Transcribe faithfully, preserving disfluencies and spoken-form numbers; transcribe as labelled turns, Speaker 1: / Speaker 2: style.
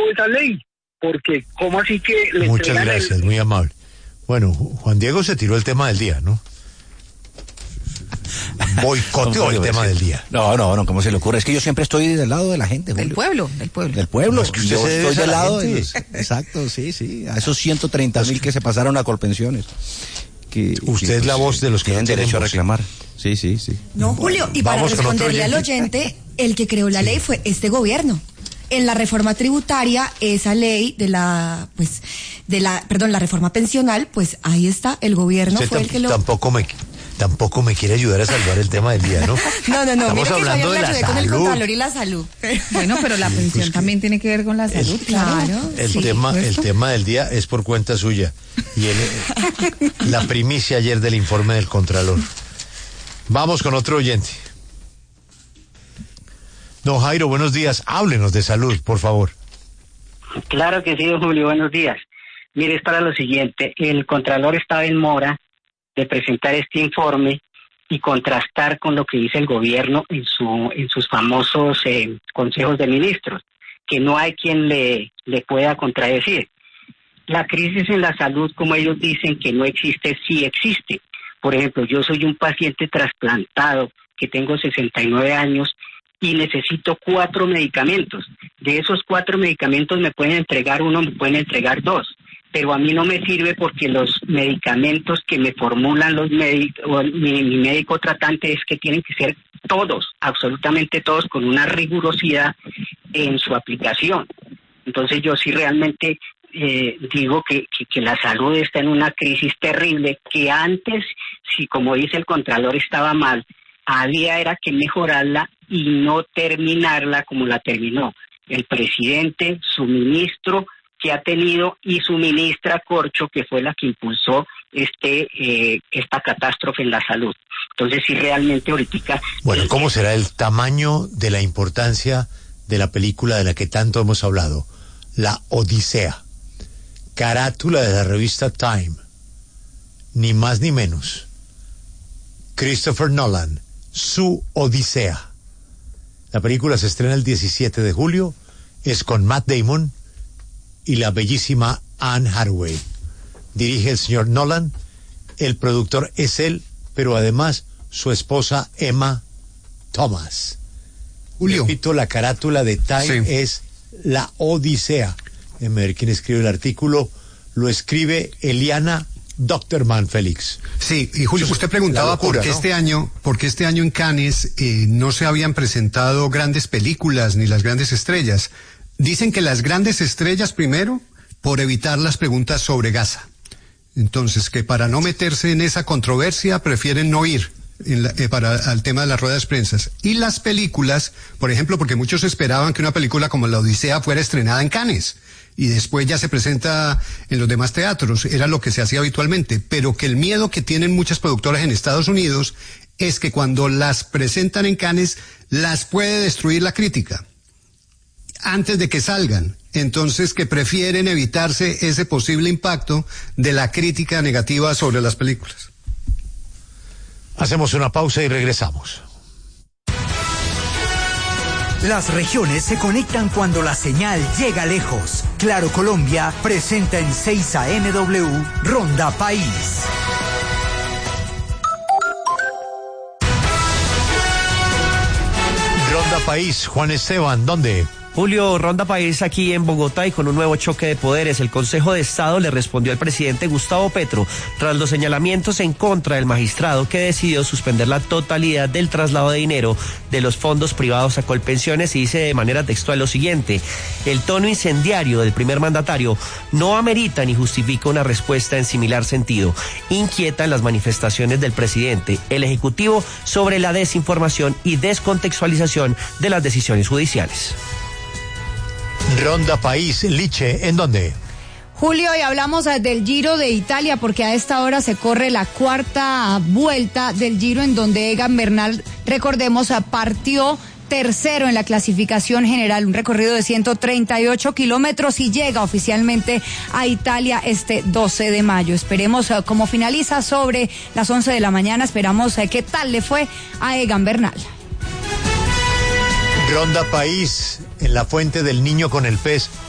Speaker 1: esa ley, porque ¿cómo así que le
Speaker 2: Muchas gracias, el... muy amable. Bueno, Juan Diego se tiró el tema del día, ¿no? Boicoteó el tema del día.
Speaker 3: No, no, no, ¿cómo se le ocurre? Es que yo siempre estoy del lado de la gente, Julio.
Speaker 4: Del pueblo, del pueblo.
Speaker 3: Del pueblo.
Speaker 2: No, es que usted
Speaker 3: yo
Speaker 2: se
Speaker 3: estoy del lado
Speaker 2: gente.
Speaker 3: de los... Exacto, sí, sí. A esos ciento treinta mil que se pasaron a Colpensiones. Que,
Speaker 2: usted
Speaker 3: que,
Speaker 2: es la
Speaker 3: pues,
Speaker 2: voz de los que
Speaker 3: tienen
Speaker 2: no
Speaker 3: derecho a
Speaker 2: voz.
Speaker 3: reclamar. Sí, sí, sí.
Speaker 4: No, Julio, y para responderle al oyente, el que creó la sí. ley fue este gobierno. En la reforma tributaria, esa ley de la, pues, de la, perdón, la reforma pensional, pues ahí está, el gobierno
Speaker 2: usted
Speaker 4: fue el que lo...
Speaker 2: Tampoco me... Tampoco me quiere ayudar a salvar el tema del día, ¿no?
Speaker 4: No, no, no.
Speaker 2: Estamos hablando de la salud.
Speaker 4: Con el Contralor y la salud.
Speaker 5: Bueno, pero la pensión pues también tiene que ver con la salud,
Speaker 2: el,
Speaker 4: claro.
Speaker 2: El
Speaker 4: sí,
Speaker 2: tema, el tema del día es por cuenta suya. Y el, la primicia ayer del informe del Contralor. Vamos con otro oyente. Don Jairo, buenos días. Háblenos de salud, por favor.
Speaker 6: Claro que sí, don Julio, buenos días. Mire, es para lo siguiente. El Contralor estaba en mora de presentar este informe y contrastar con lo que dice el gobierno en su en sus famosos eh, consejos de ministros, que no hay quien le, le pueda contradecir. La crisis en la salud, como ellos dicen que no existe, sí existe. Por ejemplo, yo soy un paciente trasplantado que tengo sesenta y nueve años y necesito cuatro medicamentos. De esos cuatro medicamentos me pueden entregar uno, me pueden entregar dos. Pero a mí no me sirve porque los medicamentos que me formulan los médicos, mi, mi médico tratante es que tienen que ser todos, absolutamente todos, con una rigurosidad en su aplicación. Entonces yo sí realmente eh, digo que, que, que la salud está en una crisis terrible, que antes, si como dice el Contralor estaba mal, había era que mejorarla y no terminarla como la terminó el presidente, su ministro, que ha tenido, y su ministra Corcho, que fue la que impulsó este eh, esta catástrofe en la salud. Entonces, sí, realmente ahorita...
Speaker 2: Bueno, ¿cómo será el tamaño de la importancia de la película de la que tanto hemos hablado? La Odisea. Carátula de la revista Time. Ni más ni menos. Christopher Nolan, su Odisea. La película se estrena el diecisiete de julio, es con Matt Damon y la bellísima Anne Hathaway. Dirige el señor Nolan, el productor es él, pero además su esposa Emma Thomas. Julio. Repito, la carátula de Time sí. es La Odisea. Déjame ver quién escribe el artículo. Lo escribe Eliana Doctorman Félix.
Speaker 7: Sí, y Julio, usted preguntaba locura, por qué ¿no? este año, por qué este año en Cannes eh, no se habían presentado grandes películas ni las grandes estrellas. Dicen que las grandes estrellas primero, por evitar las preguntas sobre Gaza. Entonces, que para no meterse en esa controversia, prefieren no ir en la, eh, para al tema de las ruedas de prensa. Y las películas, por ejemplo, porque muchos esperaban que una película como La Odisea fuera estrenada en Cannes y después ya se presenta en los demás teatros, era lo que se hacía habitualmente, pero que el miedo que tienen muchas productoras en Estados Unidos es que cuando las presentan en Cannes, las puede destruir la crítica antes de que salgan. Entonces, que prefieren evitarse ese posible impacto de la crítica negativa sobre las películas.
Speaker 2: Hacemos una pausa y regresamos.
Speaker 8: Las regiones se conectan cuando la señal llega lejos. Claro Colombia presenta en seis A M W Ronda País.
Speaker 2: Ronda País, Juan Esteban, ¿dónde?
Speaker 9: Julio, Ronda País aquí en Bogotá y con un nuevo choque de poderes. El Consejo de Estado le respondió al presidente Gustavo Petro tras los señalamientos en contra del magistrado que decidió suspender la totalidad del traslado de dinero de los fondos privados a Colpensiones y dice de manera textual lo siguiente: el tono incendiario del primer mandatario no amerita ni justifica una respuesta en similar sentido. Inquietan las manifestaciones del presidente, el Ejecutivo, sobre la desinformación y descontextualización de las decisiones judiciales.
Speaker 2: Ronda País, Liche, ¿en dónde?
Speaker 5: Julio, y hablamos del Giro de Italia porque a esta hora se corre la cuarta vuelta del Giro en donde Egan Bernal, recordemos, partió tercero en la clasificación general, un recorrido de ciento treinta y ocho kilómetros y llega oficialmente a Italia este doce de mayo. Esperemos uh, cómo finaliza sobre las once de la mañana, esperamos uh, qué tal le fue a Egan Bernal.
Speaker 2: Ronda País, en la fuente del niño con el pez.